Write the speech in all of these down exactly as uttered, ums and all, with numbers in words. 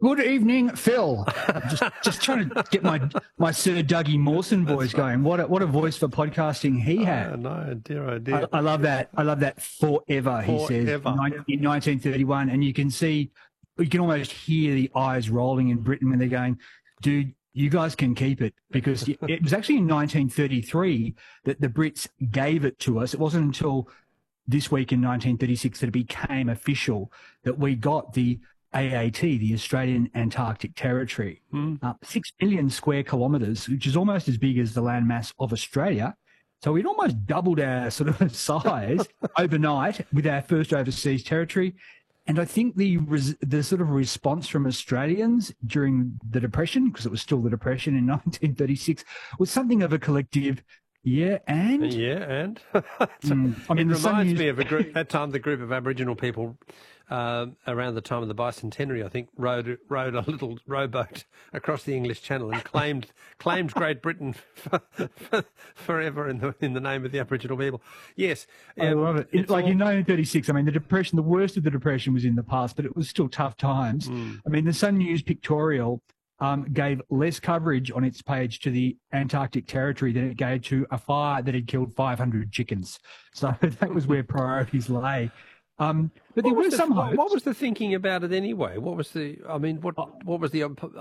Good evening, Phil. Just just trying to get my my Sir Dougie Mawson voice right. going. What a, what a voice for podcasting he had. Oh, no, dear, oh dear. I, I love that. I love that forever, he says, Forever. in nineteen thirty-one. And you can see, you can almost hear the eyes rolling in Britain when they're going, dude, you guys can keep it. Because it was actually in nineteen thirty-three that the Brits gave it to us. It wasn't until this week in nineteen thirty-six that it became official that we got the A A T, the Australian Antarctic Territory, Mm. uh, six million square kilometres, which is almost as big as the landmass of Australia. So we'd almost doubled our sort of size overnight with our first overseas territory. And I think the res- the sort of response from Australians during the Depression, because it was still the Depression in nineteen thirty-six, was something of a collective, yeah, and? Yeah, and? Mm, I mean, it the Sun reminds News- me of a group, that time the group of Aboriginal people uh, around the time of the bicentenary, I think, rowed, rowed a little rowboat across the English Channel and claimed claimed Great Britain for, for, forever in the in the name of the Aboriginal people. Yes. I um, love it. It- it's Like all- in nineteen thirty-six, I mean, the Depression, the worst of the Depression was in the past, but it was still tough times. Mm. I mean, the Sun News Pictorial um, gave less coverage on its page to the Antarctic Territory than it gave to a fire that had killed five hundred chickens. So that was where priorities lay. Um, but there What were was, the, some what, hopes. what was the thinking about it anyway? What was the? I mean, what what was the?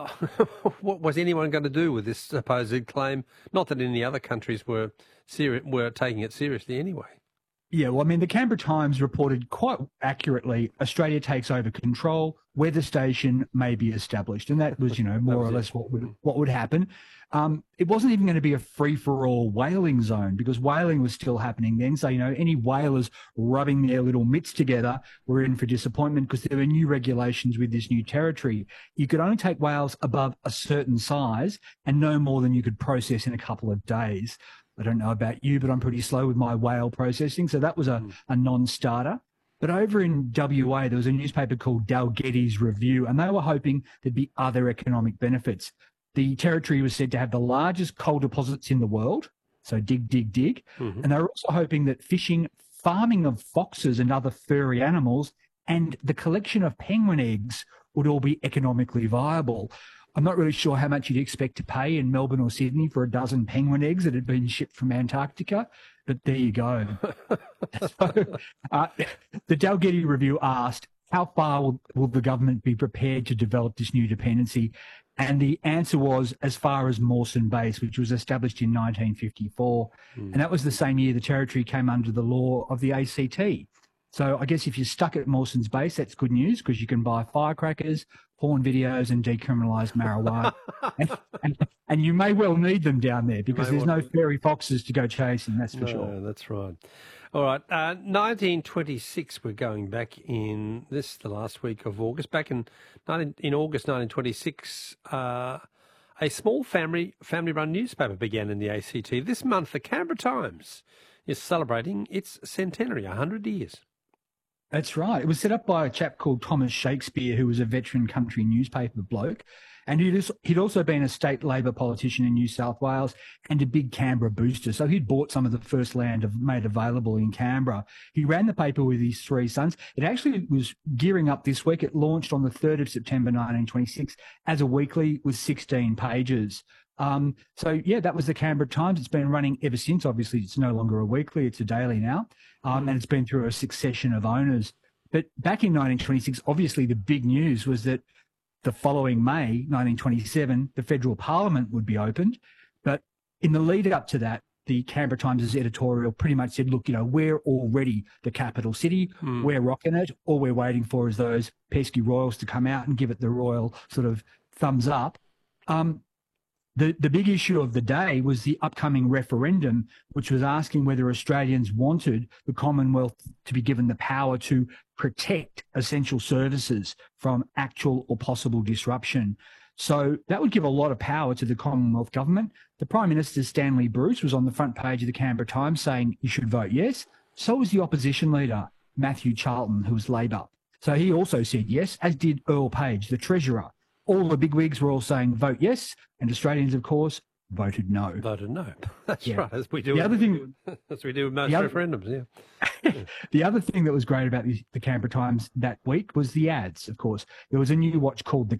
What was anyone going to do with this supposed claim? Not that any other countries were seri- were taking it seriously anyway. Yeah, well, I mean, the Canberra Times reported quite accurately, Australia takes over control, weather station may be established. And that was, you know, more was or it. less what would, what would happen. Um, it wasn't even going to be a free-for-all whaling zone because whaling was still happening then. So, you know, any whalers rubbing their little mitts together were in for disappointment because there were new regulations with this new territory. You could only take whales above a certain size and no more than you could process in a couple of days. I don't know about you, but I'm pretty slow with my whale processing. So that was a, a non-starter. But over in W A, there was a newspaper called Dalgettie's Review, and they were hoping there'd be other economic benefits. The territory was said to have the largest coal deposits in the world. So dig, dig, dig. Mhm. And they were also hoping that fishing, farming of foxes and other furry animals, and the collection of penguin eggs would all be economically viable. I'm not really sure how much you'd expect to pay in Melbourne or Sydney for a dozen penguin eggs that had been shipped from Antarctica, but there you go. So, uh, the Dalgety Review asked, how far will, will the government be prepared to develop this new dependency? And the answer was as far as Mawson Base, which was established in nineteen fifty-four. Mm. And that was the same year the territory came under the law of the A C T. So I guess if you're stuck at Mawson's Base, that's good news because you can buy firecrackers, porn videos and decriminalise marijuana. and, and, and you may well need them down there because may there's well- no fairy foxes to go chasing, that's for No, sure. that's right. All right. Uh, nineteen twenty-six, we're going back in this, the last week of August. Back in nineteen, in August nineteen twenty-six, uh, a small family family-run newspaper began in the A C T. This month, the Canberra Times is celebrating its centenary, one hundred years. That's right. It was set up by a chap called Thomas Shakespeare, who was a veteran country newspaper bloke. And he'd also, he'd also been a state Labor politician in New South Wales and a big Canberra booster. So he'd bought some of the first land of, made available in Canberra. He ran the paper with his three sons. It actually was gearing up this week. It launched on the third of September nineteen twenty-six as a weekly with sixteen pages. Um, so, yeah, that was the Canberra Times. It's been running ever since. Obviously, it's no longer a weekly. It's a daily now. Um, and it's been through a succession of owners. But back in nineteen twenty-six, obviously the big news was that the following May, nineteen twenty-seven, the federal parliament would be opened. But in the lead up to that, the Canberra Times' editorial pretty much said, look, you know, we're already the capital city. Mm. We're rocking it. All we're waiting for is those pesky royals to come out and give it the royal sort of thumbs up. Um, The, the big issue of the day was the upcoming referendum, which was asking whether Australians wanted the Commonwealth to be given the power to protect essential services from actual or possible disruption. So that would give a lot of power to the Commonwealth government. The Prime Minister, Stanley Bruce, was on the front page of the Canberra Times saying you should vote yes. So was the opposition leader, Matthew Charlton, who was Labor. So he also said yes, as did Earl Page, the Treasurer. All the bigwigs were all saying vote yes, and Australians, of course, voted no. Voted no. That's Yeah. right, as we do. The other thing- as we do with most the other- referendums, yeah. The other thing that was great about the, the Canberra Times that week was the ads, of course. There was a new watch called the